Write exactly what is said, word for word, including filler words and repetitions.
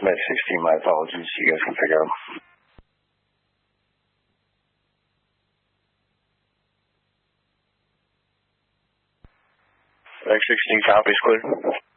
Med sixteen, my apologies. You guys can figure out. Med sixteen, copies, clear.